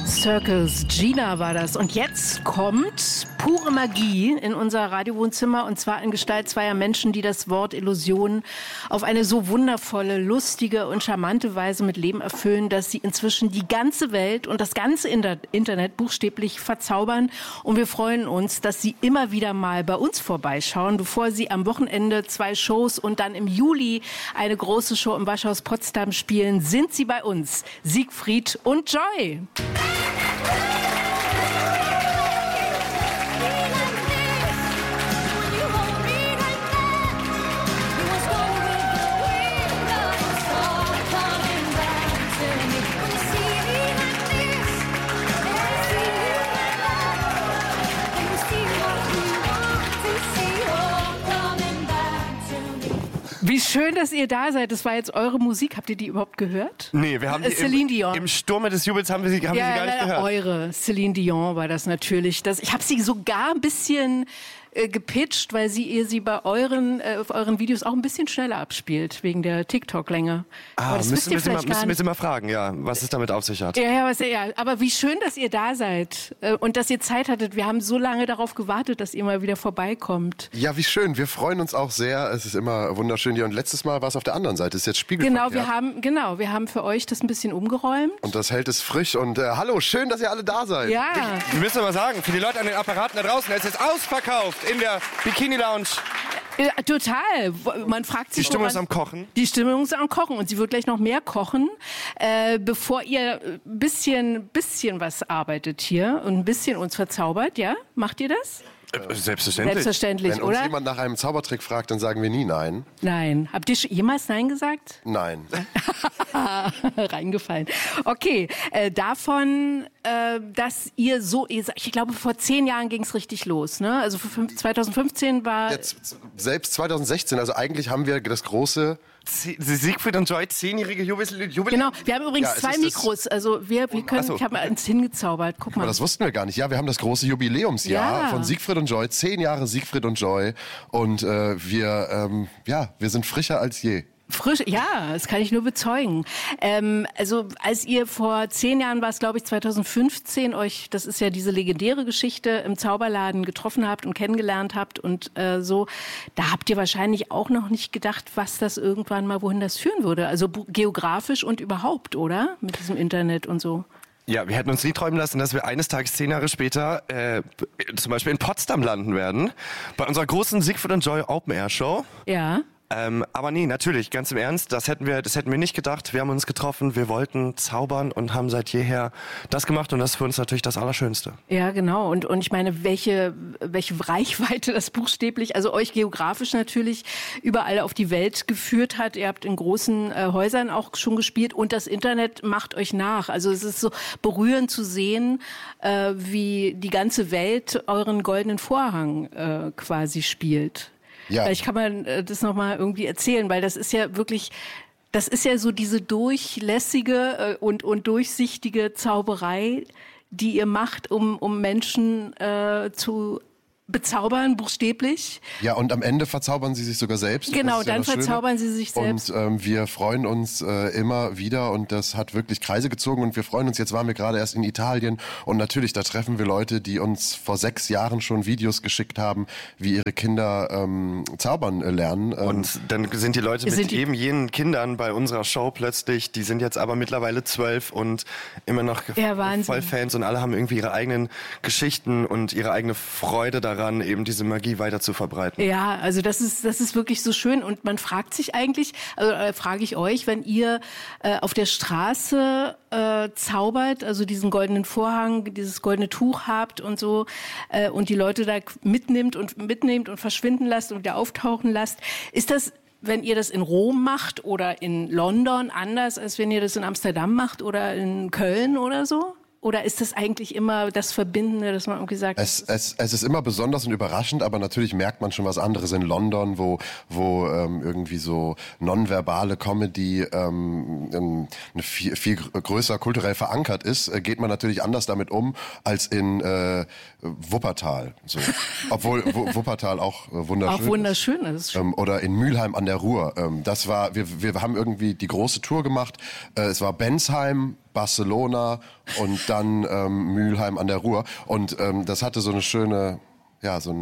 Circles, Gina war das. Und jetzt kommt pure Magie in unser Radiowohnzimmer, und zwar in Gestalt zweier Menschen, die das Wort Illusion auf eine so wundervolle, lustige und charmante Weise mit Leben erfüllen, dass sie inzwischen die ganze Welt und das ganze Internet buchstäblich verzaubern. Und wir freuen uns, dass sie immer wieder mal bei uns vorbeischauen, bevor sie am Wochenende 2 Shows und dann im Juli eine große Show im Waschhaus Potsdam spielen, sind sie bei uns, Siegfried und Joy. Wie schön, dass ihr da seid. Das war jetzt eure Musik. Habt ihr die überhaupt gehört? Nee, wir haben die Celine Dion. Im Sturme des Jubels haben wir sie gar nicht gehört. Eure Celine Dion war das natürlich. Ich habe sie sogar ein bisschen gepitcht, weil ihr sie bei euren Videos auch ein bisschen schneller abspielt, wegen der TikTok-Länge. Müssen wir sie mal fragen, ja, was es damit auf sich hat. Ja, aber wie schön, dass ihr da seid und dass ihr Zeit hattet. Wir haben so lange darauf gewartet, dass ihr mal wieder vorbeikommt. Ja, wie schön. Wir freuen uns auch sehr. Es ist immer wunderschön hier. Und letztes Mal war es auf der anderen Seite. Es ist jetzt spiegelverkehrt. Wir haben für euch das ein bisschen umgeräumt. Und das hält es frisch. Und hallo, schön, dass ihr alle da seid. Ja. Wir müssen mal sagen, für die Leute an den Apparaten da draußen, es ist ausverkauft in der Bikini Lounge. Ja, total. Man fragt sich, die Stimmung ist am Kochen. Die Stimmung ist am Kochen und sie wird gleich noch mehr kochen, bevor ihr ein bisschen was arbeitet hier und ein bisschen uns verzaubert. Ja, macht ihr das? Selbstverständlich, Wenn oder? uns jemand nach einem Zaubertrick fragt, dann sagen wir nie nein. Nein. Habt ihr jemals nein gesagt? Nein. Reingefallen. Okay, davon, dass ihr ich glaube, vor 10 Jahren ging es richtig los, ne? Also 2015 war... Selbst 2016, also eigentlich haben wir das große... Siegfried und Joy, 10-jährige Jubiläum. Genau, wir haben übrigens 2 Mikros, also wir können, ich habe mal eins hingezaubert, guck mal. Aber das wussten wir gar nicht. Ja, wir haben das große Jubiläumsjahr von Siegfried und Joy, 10 Jahre Siegfried und Joy, und wir sind frischer als je. Frisch, ja, das kann ich nur bezeugen. Also als ihr vor 10 Jahren, war es glaube ich 2015, das ist ja diese legendäre Geschichte, im Zauberladen getroffen habt und kennengelernt habt und da habt ihr wahrscheinlich auch noch nicht gedacht, was das irgendwann mal, wohin das führen würde. Also geografisch und überhaupt, oder? Mit diesem Internet und so. Ja, wir hätten uns nie träumen lassen, dass wir eines Tages 10 Jahre später zum Beispiel in Potsdam landen werden, bei unserer großen Siegfried und Joy Open Air Show. Ja. Aber nee, natürlich, ganz im Ernst, das hätten wir nicht gedacht. Wir haben uns getroffen, wir wollten zaubern und haben seit jeher das gemacht, und das ist für uns natürlich das Allerschönste. Ja, genau. Und ich meine, welche Reichweite das buchstäblich, also euch geografisch natürlich überall auf die Welt geführt hat. Ihr habt in großen Häusern auch schon gespielt und das Internet macht euch nach. Also es ist so berührend zu sehen, wie die ganze Welt euren goldenen Vorhang quasi spielt. Ja. Vielleicht kann man das nochmal irgendwie erzählen, weil das ist ja so diese durchlässige und durchsichtige Zauberei, die ihr macht, um Menschen zu bezaubern, buchstäblich. Ja, und am Ende verzaubern sie sich sogar selbst. Genau, dann verzaubern sie sich selbst. Und wir freuen uns immer wieder, und das hat wirklich Kreise gezogen, und wir freuen uns, jetzt waren wir gerade erst in Italien, und natürlich, da treffen wir Leute, die uns vor 6 Jahren schon Videos geschickt haben, wie ihre Kinder zaubern lernen. Und dann sind die Leute mit eben jenen Kindern bei unserer Show plötzlich, die sind jetzt aber mittlerweile 12 und immer noch voll Fans, und alle haben irgendwie ihre eigenen Geschichten und ihre eigene Freude daran, eben diese Magie weiter zu verbreiten. Ja, also das ist wirklich so schön, und man fragt sich eigentlich, also frage ich euch, wenn ihr auf der Straße zaubert, also diesen goldenen Vorhang, dieses goldene Tuch habt und so, und die Leute da mitnehmt und verschwinden lasst und wieder auftauchen lasst, ist das, wenn ihr das in Rom macht oder in London, anders, als wenn ihr das in Amsterdam macht oder in Köln oder so? Oder ist das eigentlich immer das Verbindende, dass man irgendwie sagt... Es ist immer besonders und überraschend, aber natürlich merkt man schon was anderes in London, wo irgendwie so nonverbale Comedy eine viel größer kulturell verankert ist, geht man natürlich anders damit um als in Wuppertal. So. Obwohl Wuppertal auch wunderschön ist. Oder in Mülheim an der Ruhr. Wir haben irgendwie die große Tour gemacht. Es war Bensheim, Barcelona und dann Mülheim an der Ruhr. Und das hatte so eine schöne, so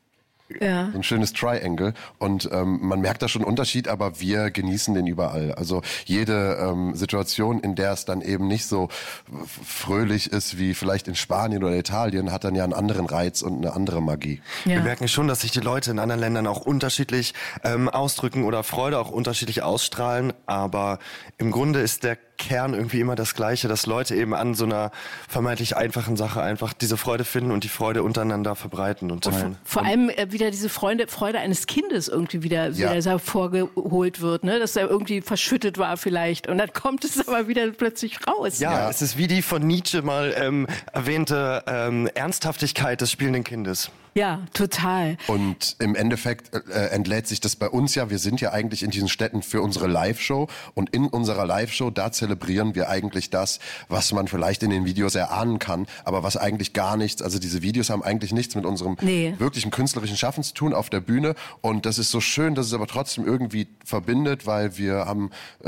ein schönes Triangle und man merkt da schon einen Unterschied, aber wir genießen den überall. Also jede Situation, in der es dann eben nicht so fröhlich ist wie vielleicht in Spanien oder Italien, hat dann ja einen anderen Reiz und eine andere Magie. Ja. Wir merken schon, dass sich die Leute in anderen Ländern auch unterschiedlich ausdrücken oder Freude auch unterschiedlich ausstrahlen, aber im Grunde ist der Kern irgendwie immer das Gleiche, dass Leute eben an so einer vermeintlich einfachen Sache einfach diese Freude finden und die Freude untereinander verbreiten und teilen. Und vor allem wieder diese Freude eines Kindes irgendwie wieder hervorgeholt wird, ne? Dass er irgendwie verschüttet war vielleicht und dann kommt es aber wieder plötzlich raus. Ja, es ist wie die von Nietzsche mal erwähnte Ernsthaftigkeit des spielenden Kindes. Ja, total. Und im Endeffekt entlädt sich das bei uns ja. Wir sind ja eigentlich in diesen Städten für unsere Live-Show. Und in unserer Live-Show, da zelebrieren wir eigentlich das, was man vielleicht in den Videos erahnen kann, aber was eigentlich gar nichts, also diese Videos haben eigentlich nichts mit unserem wirklichen künstlerischen Schaffen zu tun auf der Bühne. Und das ist so schön, dass es aber trotzdem irgendwie verbindet, weil wir haben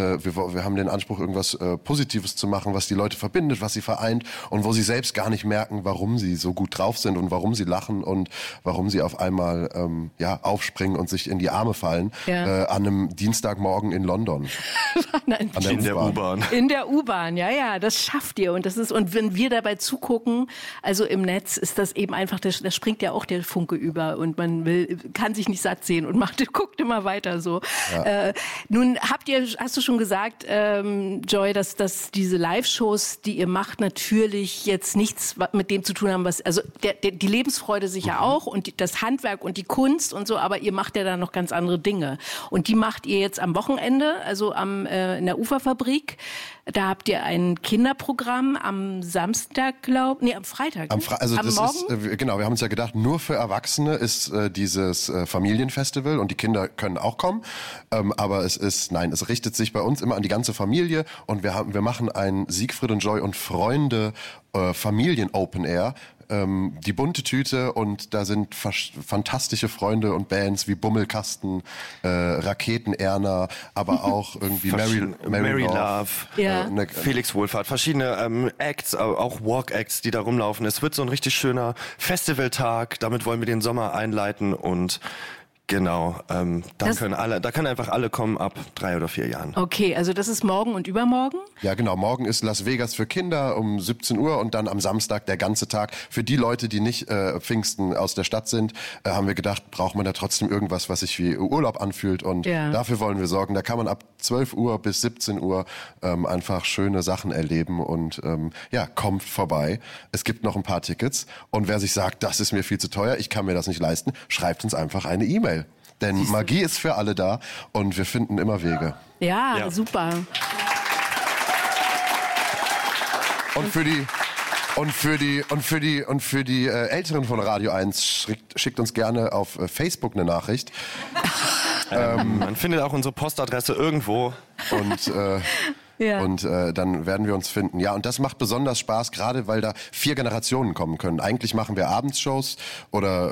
den Anspruch, irgendwas Positives zu machen, was die Leute verbindet, was sie vereint und wo sie selbst gar nicht merken, warum sie so gut drauf sind und warum sie lachen und warum sie auf einmal aufspringen und sich in die Arme fallen an einem Dienstagmorgen in London. In der U-Bahn. In der U-Bahn, ja, das schafft ihr. Und wenn wir dabei zugucken, also im Netz, ist das eben einfach, da springt ja auch der Funke über und man kann sich nicht satt sehen und guckt immer weiter so. Ja. Nun hast du schon gesagt, Joy, dass diese Live-Shows, die ihr macht, natürlich jetzt nichts mit dem zu tun haben, die Lebensfreude sicher auch und das Handwerk und die Kunst und so, aber ihr macht ja da noch ganz andere Dinge. Und die macht ihr jetzt am Wochenende, also in der Uferfabrik. Da habt ihr ein Kinderprogramm am Samstag, am Freitag. Am Morgen? Genau, wir haben uns ja gedacht, nur für Erwachsene ist dieses Familienfestival und die Kinder können auch kommen. Aber es richtet sich bei uns immer an die ganze Familie und wir machen ein Siegfried und Joy und Freunde Familien-Open Air. Die bunte Tüte und da sind fantastische Freunde und Bands wie Bummelkasten, Raketen-Erna, aber auch irgendwie Mary Love, Felix Wohlfahrt, verschiedene Acts, auch Walk-Acts, die da rumlaufen. Es wird so ein richtig schöner Festivaltag, damit wollen wir den Sommer einleiten und genau, da können einfach alle kommen ab 3 oder 4 Jahren. Okay, also das ist morgen und übermorgen? Ja, genau. Morgen ist Las Vegas für Kinder um 17 Uhr und dann am Samstag der ganze Tag. Für die Leute, die nicht Pfingsten aus der Stadt sind, haben wir gedacht, braucht man da trotzdem irgendwas, was sich wie Urlaub anfühlt und dafür wollen wir sorgen. Da kann man ab 12 Uhr bis 17 Uhr einfach schöne Sachen erleben und kommt vorbei. Es gibt noch ein paar Tickets und wer sich sagt, das ist mir viel zu teuer, ich kann mir das nicht leisten, schreibt uns einfach eine E-Mail. Denn Magie ist für alle da und wir finden immer Wege. Ja, super. Und für die Älteren von Radio 1 schickt uns gerne auf Facebook eine Nachricht. Man findet auch unsere Postadresse irgendwo. Und dann werden wir uns finden. Ja, und das macht besonders Spaß, gerade weil da 4 Generationen kommen können. Eigentlich machen wir Abendsshows oder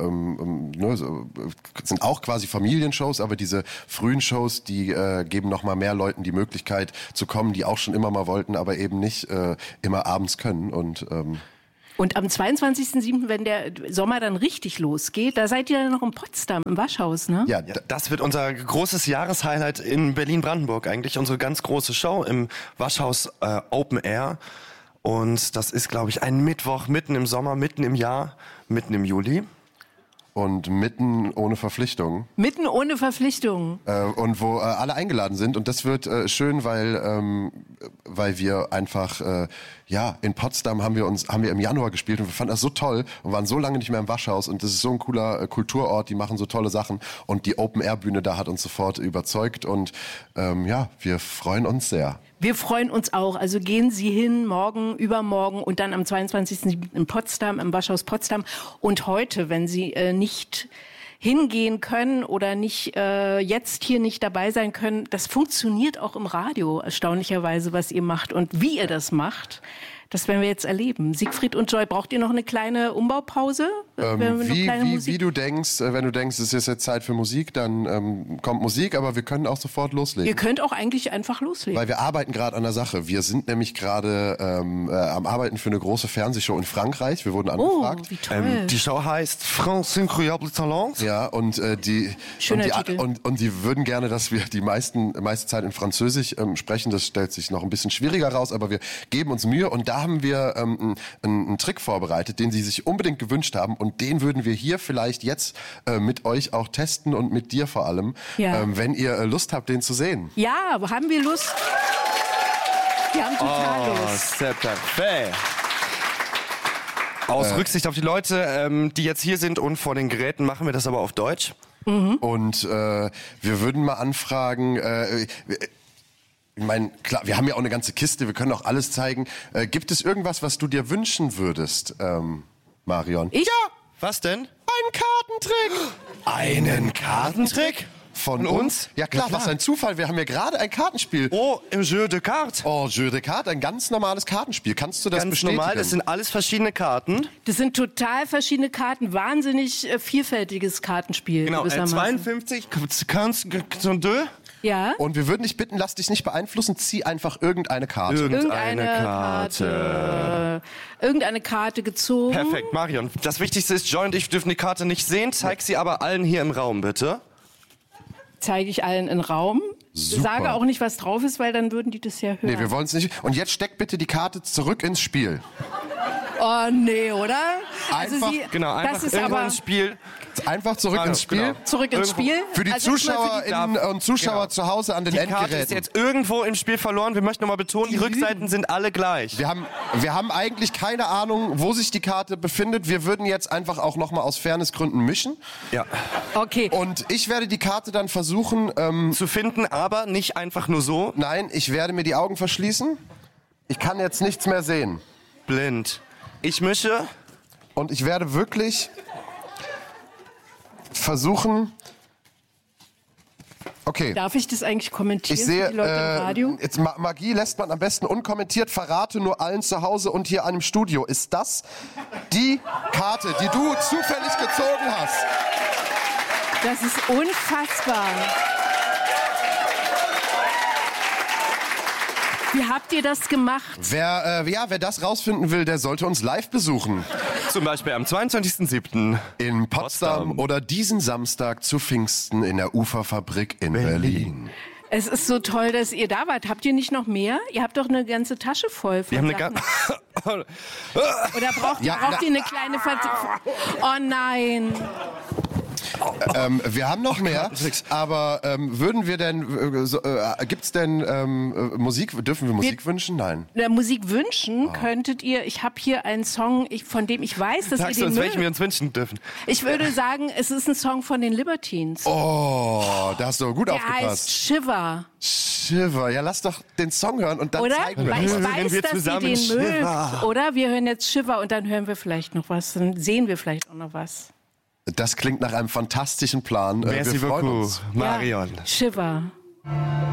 sind auch quasi Familienshows, aber diese frühen Shows, die geben noch mal mehr Leuten die Möglichkeit zu kommen, die auch schon immer mal wollten, aber eben nicht immer abends können. Und am 22.07., wenn der Sommer dann richtig losgeht, da seid ihr dann noch in Potsdam im Waschhaus, ne? Ja, das wird unser großes Jahreshighlight in Berlin-Brandenburg eigentlich. Unsere ganz große Show im Waschhaus Open Air. Und das ist, glaube ich, ein Mittwoch mitten im Sommer, mitten im Jahr, mitten im Juli. Und mitten ohne Verpflichtungen. Mitten ohne Verpflichtungen. Und wo alle eingeladen sind. Und das wird schön, weil wir einfach, in Potsdam haben wir im Januar gespielt und wir fanden das so toll und waren so lange nicht mehr im Waschhaus. Und das ist so ein cooler Kulturort, die machen so tolle Sachen. Und die Open-Air-Bühne da hat uns sofort überzeugt. Und wir freuen uns sehr. Wir freuen uns auch. Also gehen Sie hin, morgen, übermorgen und dann am 22. in Potsdam, im Waschhaus Potsdam. Und heute, wenn Sie nicht hingehen können oder nicht jetzt hier nicht dabei sein können, das funktioniert auch im Radio erstaunlicherweise, was ihr macht und wie ihr das macht. Das werden wir jetzt erleben. Siegfried und Joy, braucht ihr noch eine kleine Umbaupause? Wie du denkst, wenn du denkst, es ist jetzt Zeit für Musik, dann kommt Musik, aber wir können auch sofort loslegen. Ihr könnt auch eigentlich einfach loslegen. Weil wir arbeiten gerade an der Sache. Wir sind nämlich gerade am Arbeiten für eine große Fernsehshow in Frankreich. Wir wurden angefragt. Oh, wie toll. Die Show heißt France Incroyable Talent. Ja, und die würden gerne, dass wir die meiste Zeit in Französisch sprechen. Das stellt sich noch ein bisschen schwieriger raus, aber wir geben uns Mühe. Und da haben wir einen Trick vorbereitet, den sie sich unbedingt gewünscht haben. Und den würden wir hier vielleicht jetzt mit euch auch testen und mit dir vor allem, wenn ihr Lust habt, den zu sehen. Ja, haben wir Lust? Wir haben total Lust. C'est parfait. Aus Rücksicht auf die Leute, die jetzt hier sind und vor den Geräten, machen wir das aber auf Deutsch. Mhm. Und wir würden mal anfragen, ich meine, klar, wir haben ja auch eine ganze Kiste, wir können auch alles zeigen. Gibt es irgendwas, was du dir wünschen würdest, Marion? Ja! Was denn? Einen Kartentrick? Von uns? Ja klar, was ein Zufall. Wir haben ja gerade ein Kartenspiel. Oh, im Jeu de Cartes. Oh, Jeu de Cartes, ein ganz normales Kartenspiel. Kannst du das Ganz bestätigen? normal, das sind alles verschiedene Karten. Das sind total verschiedene Karten, wahnsinnig vielfältiges Kartenspiel. Genau, 52, Cartes deux. Ja. Und wir würden dich bitten, lass dich nicht beeinflussen, zieh einfach irgendeine Karte. Irgendeine Karte. Irgendeine Karte gezogen. Perfekt, Marion. Das Wichtigste ist, Joy und ich dürfen die Karte nicht sehen. Zeig sie aber allen hier im Raum, bitte. Zeige ich allen in Raum. Super. Sage auch nicht, was drauf ist, weil dann würden die das ja hören. Nee, wir wollen es nicht. Und jetzt steck bitte die Karte zurück ins Spiel. Oh, nee, oder? Einfach, einfach das ist irgendwo aber ins Spiel. Einfach zurück ins Spiel. Genau. Zurück ins Spiel. Für die Zuschauerinnen und Zuschauer zu Hause an den Die Karte Endgeräten. ist jetzt irgendwo im Spiel verloren. Wir möchten nochmal betonen, die Rückseiten sind alle gleich. Wir haben eigentlich keine Ahnung, wo sich die Karte befindet. Wir würden jetzt einfach auch nochmal aus Fairnessgründen mischen. Ja. Okay. Und ich werde die Karte dann versuchen Zu finden, aber nicht einfach nur so. Nein, ich werde mir die Augen verschließen. Ich kann jetzt nichts mehr sehen. Blind. Ich mische. Und ich werde wirklich versuchen... Okay. Darf ich das eigentlich kommentieren Ich sehe, für die Leute im Radio? jetzt Magie lässt man am besten unkommentiert. Verrate nur allen zu Hause und hier an dem Studio. Ist das die Karte, die du zufällig gezogen hast? Das ist unfassbar. Wie habt ihr das gemacht? Wer das rausfinden will, der sollte uns live besuchen. Zum Beispiel am 22.07. In Potsdam oder diesen Samstag zu Pfingsten in der Uferfabrik in Berlin. Es ist so toll, dass ihr da wart. Habt ihr nicht noch mehr? Ihr habt doch eine ganze Tasche voll von Wir haben Sachen. Oder braucht ihr eine kleine Oh nein. Wir haben noch mehr, aber würden wir denn, gibt's denn Musik, dürfen wir Musik wünschen? Nein. Musik wünschen könntet ihr, ich habe hier einen Song, von dem ich weiß, dass Sagst ihr du den uns, welchen wir uns wünschen dürfen? Ich würde sagen, es ist ein Song von den Libertines. Oh, da hast du gut Der aufgepasst. heißt Shiver. Shiver, ja, lass doch den Song hören und dann Oder? zeigen wir Weil ich das. weiß, dass ihr den mögt. Oder? Wir hören jetzt Shiver und dann hören wir vielleicht noch was, dann sehen wir vielleicht auch noch was. Das klingt nach einem fantastischen Plan. Merci wir freuen beaucoup, uns. Marion. Ja, Shiver.